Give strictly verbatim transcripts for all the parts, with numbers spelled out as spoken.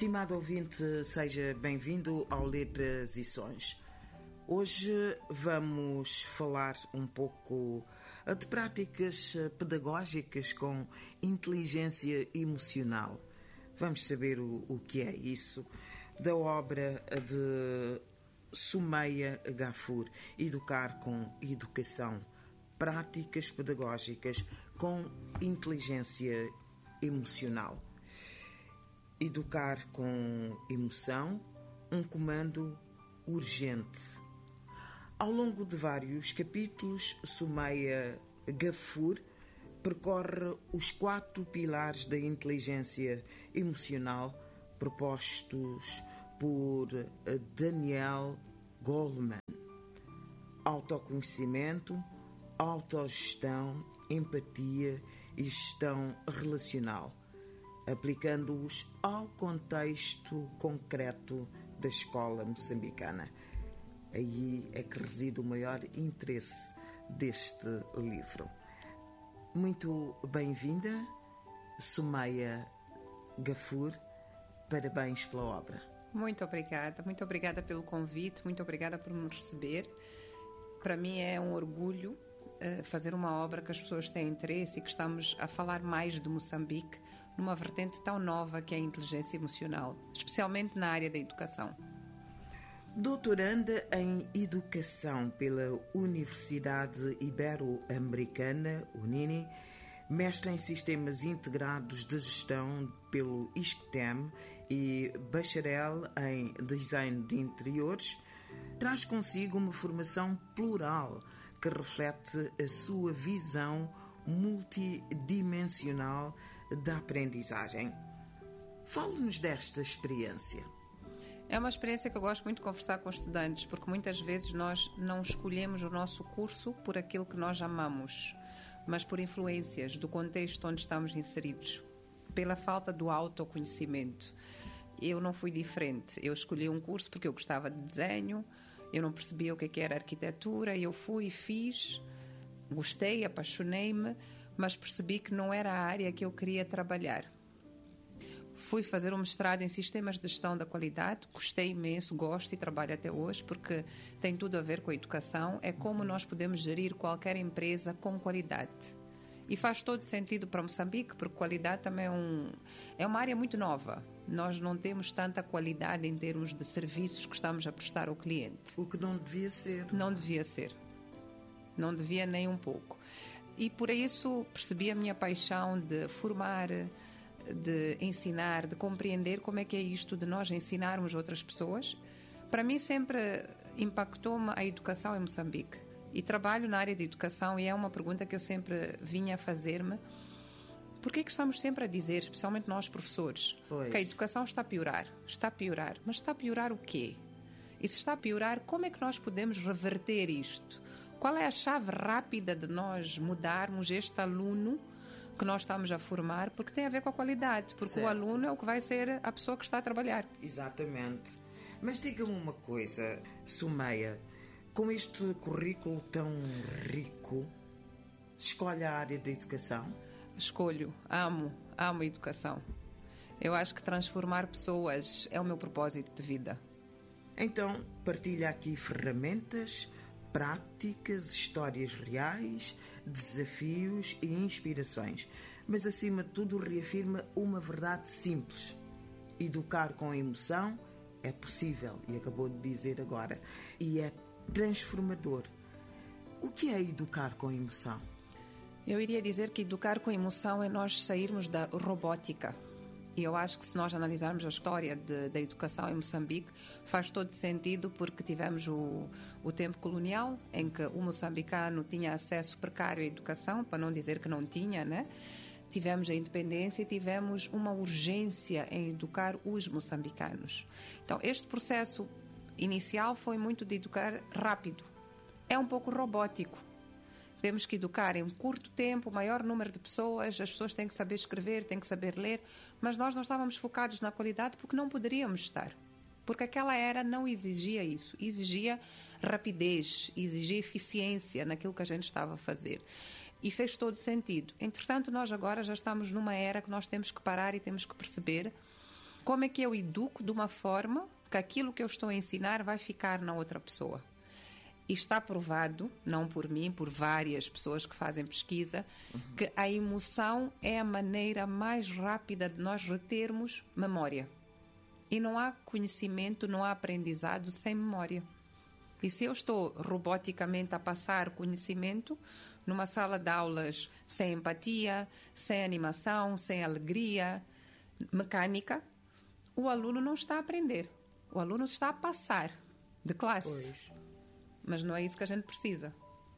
Estimado ouvinte, seja bem-vindo ao Letras e Sons. Hoje vamos falar um pouco de práticas pedagógicas com inteligência emocional. Vamos saber o, o que é isso, da obra de Soumeia Gafour, Educar com Educação, práticas pedagógicas com inteligência emocional. Educar com emoção, um comando urgente. Ao longo de vários capítulos, Soumeia Gafour percorre os quatro pilares da inteligência emocional propostos por Daniel Goleman: autoconhecimento, autogestão, empatia e gestão relacional, aplicando-os ao contexto concreto da escola moçambicana. Aí é que reside o maior interesse deste livro. Muito bem-vinda, Soumeia Gafour. Parabéns pela obra. Muito obrigada, muito obrigada pelo convite, muito obrigada por me receber. Para mim é um orgulho uh, fazer uma obra que as pessoas têm interesse e que estamos a falar mais de Moçambique numa vertente tão nova que é a inteligência emocional, especialmente na área da educação. Doutoranda em Educação pela Universidade Ibero-Americana, UNINI, mestre em Sistemas Integrados de Gestão pelo I S C T E M e bacharel em Design de Interiores, traz consigo uma formação plural que reflete a sua visão multidimensional da aprendizagem. Fale-nos desta experiência. É uma experiência que eu gosto muito de conversar com estudantes, porque muitas vezes nós não escolhemos o nosso curso por aquilo que nós amamos, mas por influências do contexto onde estamos inseridos, pela falta do autoconhecimento. Eu não fui diferente. Eu escolhi um curso porque eu gostava de desenho, eu não percebia o que era arquitetura, eu fui e fiz, gostei, apaixonei-me, mas percebi que não era a área que eu queria trabalhar. Fui fazer um mestrado em Sistemas de Gestão da Qualidade, gostei imenso, gosto e trabalho até hoje, porque tem tudo a ver com a educação, é como nós podemos gerir qualquer empresa com qualidade. E faz todo sentido para Moçambique, porque qualidade também é, um, é uma área muito nova. Nós não temos tanta qualidade em termos de serviços que estamos a prestar ao cliente. O que não devia ser. Não devia ser. Não devia nem um pouco. E por isso percebi a minha paixão de formar, de ensinar, de compreender como é que é isto de nós ensinarmos outras pessoas. Para mim sempre impactou-me a educação em Moçambique. E trabalho na área de educação e é uma pergunta que eu sempre vinha a fazer-me. Por que é que estamos sempre a dizer, especialmente nós professores, pois. que a educação está a piorar? Está a piorar. Mas está a piorar o quê? E se está a piorar, como é que nós podemos reverter isto? Qual é a chave rápida de nós mudarmos este aluno que nós estamos a formar? Porque tem a ver com a qualidade. Porque certo. O aluno é o que vai ser a pessoa que está a trabalhar. Exatamente. Mas diga-me uma coisa, Soumeia. Com este currículo tão rico, escolhe a área da educação? Escolho, amo, amo a educação. Eu acho que transformar pessoas é o meu propósito de vida. Então, partilha aqui ferramentas, práticas, histórias reais, desafios e inspirações. Mas, acima de tudo, reafirma uma verdade simples. Educar com emoção é possível, e acabou de dizer agora, e é transformador. O que é educar com emoção? Eu iria dizer que educar com emoção é nós sairmos da robótica. E eu acho que se nós analisarmos a história de, da educação em Moçambique, faz todo sentido, porque tivemos o, o tempo colonial, em que o moçambicano tinha acesso precário à educação, para não dizer que não tinha, né? Tivemos a independência e tivemos uma urgência em educar os moçambicanos. Então, este processo inicial foi muito de educar rápido. É um pouco robótico. Temos que educar em um curto tempo, o maior número de pessoas, as pessoas têm que saber escrever, têm que saber ler, mas nós não estávamos focados na qualidade porque não poderíamos estar. Porque aquela era não exigia isso, exigia rapidez, exigia eficiência naquilo que a gente estava a fazer. E fez todo sentido. Entretanto, nós agora já estamos numa era que nós temos que parar e temos que perceber Como é que eu educo de uma forma que aquilo que eu estou a ensinar vai ficar na outra pessoa? E está provado, não por mim, por várias pessoas que fazem pesquisa, uhum. que a emoção é a maneira mais rápida de nós retermos memória. E não há conhecimento, não há aprendizado sem memória. E se eu estou roboticamente a passar conhecimento numa sala de aulas sem empatia, sem animação, sem alegria, mecânica, o aluno não está a aprender. O aluno está a passar de classe. Pois. Mas não é isso que a gente precisa.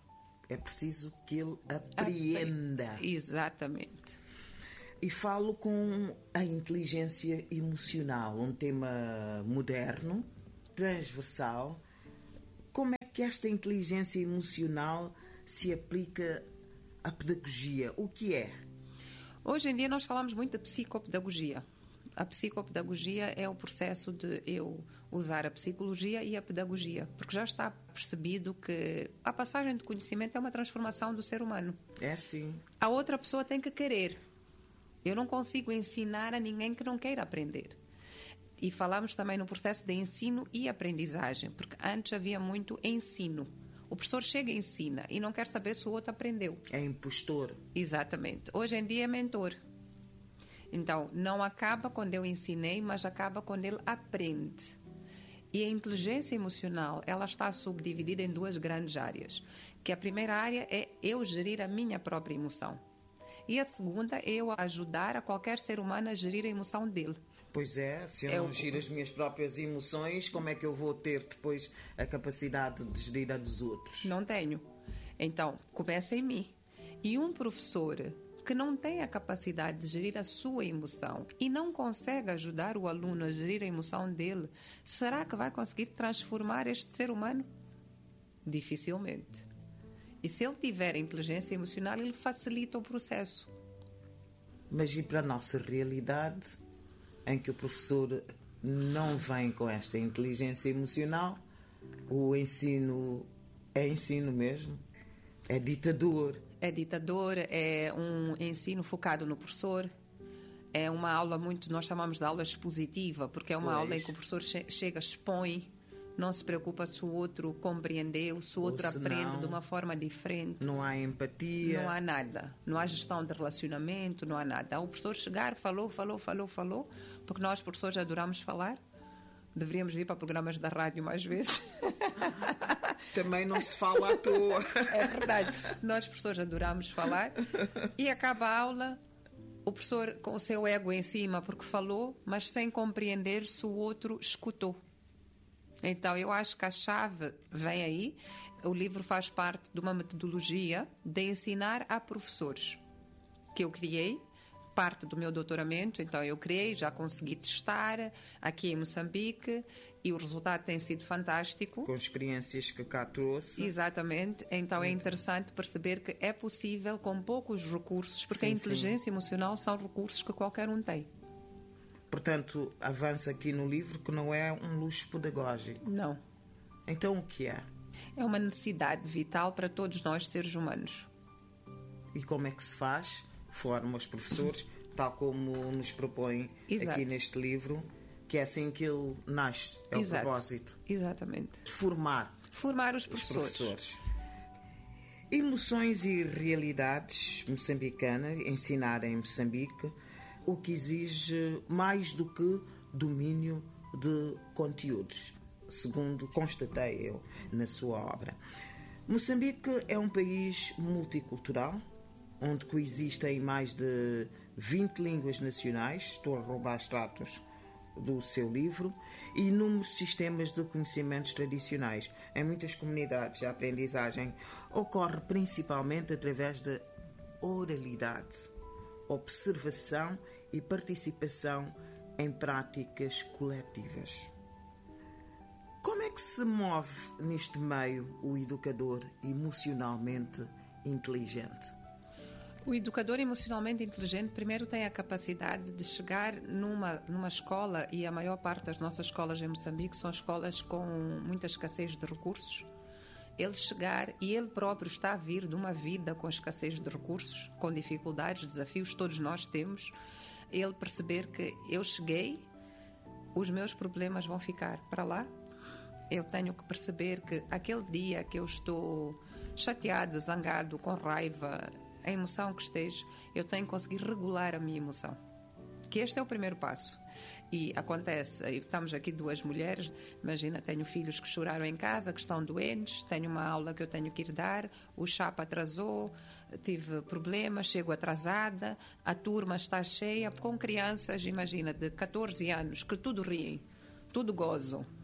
É preciso que ele apreenda. Apre... Exatamente. E falo com a inteligência emocional, um tema moderno, transversal. Como é que esta inteligência emocional se aplica à pedagogia? O que é? Hoje em dia nós falamos muito de psicopedagogia. A psicopedagogia é o processo de eu usar a psicologia e a pedagogia, porque já está percebido que a passagem de conhecimento é uma transformação do ser humano. É sim. A outra pessoa tem que querer. Eu não consigo ensinar a ninguém que não queira aprender. E falamos também no processo de ensino e aprendizagem, porque antes havia muito ensino. O professor chega e ensina e não quer saber se o outro aprendeu. É impostor. Exatamente. Hoje em dia é mentor. Então, não acaba quando eu ensinei, mas acaba quando ele aprende. E a inteligência emocional, ela está subdividida em duas grandes áreas. Que a primeira área é eu gerir a minha própria emoção. E a segunda é eu ajudar a qualquer ser humano a gerir a emoção dele. Pois é, se eu, eu não giro as minhas próprias emoções, como é que eu vou ter depois a capacidade de gerir a dos outros? Não tenho. Então, começa em mim. E um professor que não tem a capacidade de gerir a sua emoção e não consegue ajudar o aluno a gerir a emoção dele, será que vai conseguir transformar este ser humano? Dificilmente. E se ele tiver inteligência emocional, ele facilita o processo. Mas e para a nossa realidade, em que o professor não vem com esta inteligência emocional, o ensino é ensino mesmo, é ditador. É ditador, é um ensino focado no professor, é uma aula muito, nós chamamos de aula expositiva, porque é uma pois. aula em que o professor che- chega, expõe, não se preocupa se o outro compreendeu, se o outro se aprende não, de uma forma diferente. Não há empatia. Não há nada. Não há gestão de relacionamento, não há nada. O professor chegar, falou, falou, falou, falou, porque nós, professores, adoramos falar. Deveríamos vir para programas da rádio mais vezes. Também não se fala à toa. É verdade. Nós, professores, adoramos falar. E acaba a aula, o professor com o seu ego em cima, porque falou, mas sem compreender se o outro escutou. Então, eu acho que a chave vem aí. O livro faz parte de uma metodologia de ensinar a professores, que eu criei. Parte do meu doutoramento, então eu criei, já consegui testar aqui em Moçambique e o resultado tem sido fantástico. Com experiências que cá trouxe. Exatamente, então é interessante perceber que é possível com poucos recursos, porque sim, a inteligência sim. emocional são recursos que qualquer um tem. Portanto, avança aqui no livro que não é um luxo pedagógico. Não. Então o que é? É uma necessidade vital para todos nós, seres humanos. E como é que se faz? Forma os professores, tal como nos propõe Exato. Aqui neste livro, que é assim que ele nasce, é Exato. O propósito. Exatamente. Formar. Formar os professores. Os professores. Emoções e realidades moçambicanas, ensinar em Moçambique, o que exige mais do que domínio de conteúdos, segundo constatei eu na sua obra. Moçambique é um país multicultural, onde coexistem mais de vinte línguas nacionais, estou a roubar extratos do seu livro, e inúmeros sistemas de conhecimentos tradicionais. Em muitas comunidades, a aprendizagem ocorre principalmente através da oralidade, observação e participação em práticas coletivas. Como é que se move neste meio o educador emocionalmente inteligente? O educador emocionalmente inteligente primeiro tem a capacidade de chegar numa, numa escola, e a maior parte das nossas escolas em Moçambique são escolas com muita escassez de recursos. Ele chegar e ele próprio está a vir de uma vida com escassez de recursos, com dificuldades, desafios, todos nós temos. Ele perceber que eu cheguei, os meus problemas vão ficar para lá. Eu tenho que perceber que aquele dia que eu estou chateado, zangado, com raiva, a emoção que esteja, eu tenho que conseguir regular a minha emoção. Que este é o primeiro passo. E acontece, estamos aqui duas mulheres, imagina, tenho filhos que choraram em casa, que estão doentes, tenho uma aula que eu tenho que ir dar, o chapa atrasou, tive problemas, chego atrasada, a turma está cheia, com crianças, imagina, de catorze anos, que tudo riem, tudo gozam.